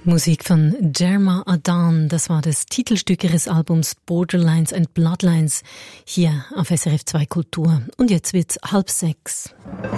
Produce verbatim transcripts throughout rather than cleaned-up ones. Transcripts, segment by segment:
Musik von Jerma Adan, das war das Titelstück ihres Albums Borderlines and Bloodlines, hier auf S R F zwei Kultur. Und jetzt wird's halb sechs.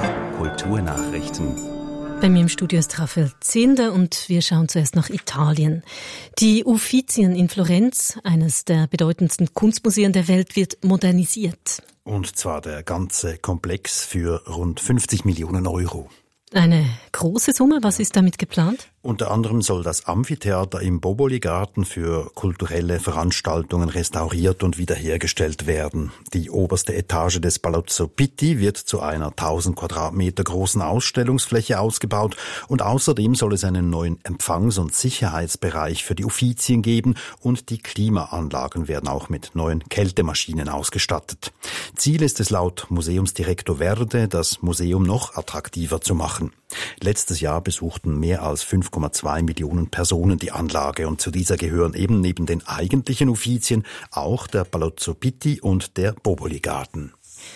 Kulturnachrichten. Bei mir im Studio ist Raphael Zehnder und wir schauen zuerst nach Italien. Die Uffizien in Florenz, eines der bedeutendsten Kunstmuseen der Welt, wird modernisiert. Und zwar der ganze Komplex für rund fünfzig Millionen Euro. Eine große Summe, was ist damit geplant? Unter anderem soll das Amphitheater im Boboli-Garten für kulturelle Veranstaltungen restauriert und wiederhergestellt werden. Die oberste Etage des Palazzo Pitti wird zu einer tausend Quadratmeter großen Ausstellungsfläche ausgebaut und außerdem soll es einen neuen Empfangs- und Sicherheitsbereich für die Uffizien geben und die Klimaanlagen werden auch mit neuen Kältemaschinen ausgestattet. Ziel ist es laut Museumsdirektor Verde, das Museum noch attraktiver zu machen. Letztes Jahr besuchten mehr als fünf Komma zwei Millionen Personen die Anlage und zu dieser gehören eben neben den eigentlichen Uffizien auch der Palazzo Pitti und der Boboli-Garten.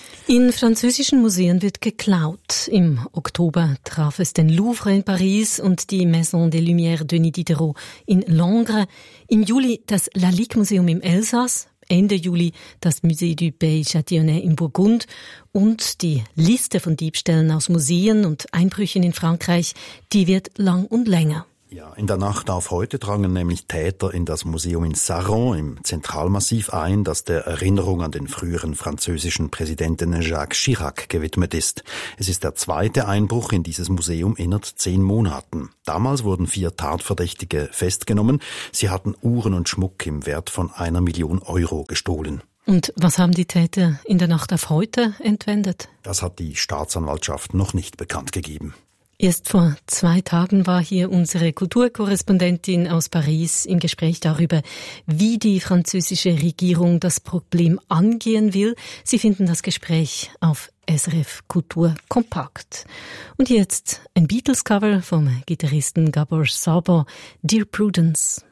In französischen Museen wird geklaut. Im Oktober traf es den Louvre in Paris und die Maison des Lumières Denis Diderot in Langres. Im Juli das Lalique-Museum im Elsass. Ende Juli das Musée du Pays Châtillonnais in Burgund und die Liste von Diebstählen aus Museen und Einbrüchen in Frankreich, die wird lang und länger. Ja, in der Nacht auf heute drangen nämlich Täter in das Museum in Saran im Zentralmassiv ein, das der Erinnerung an den früheren französischen Präsidenten Jacques Chirac gewidmet ist. Es ist der zweite Einbruch in dieses Museum innerhalb zehn Monaten. Damals wurden vier Tatverdächtige festgenommen. Sie hatten Uhren und Schmuck im Wert von einer Million Euro gestohlen. Und was haben die Täter in der Nacht auf heute entwendet? Das hat die Staatsanwaltschaft noch nicht bekannt gegeben. Erst vor zwei Tagen war hier unsere Kulturkorrespondentin aus Paris im Gespräch darüber, wie die französische Regierung das Problem angehen will. Sie finden das Gespräch auf S R F Kultur kompakt. Und jetzt ein Beatles-Cover vom Gitarristen Gabor Szabo, Dear Prudence.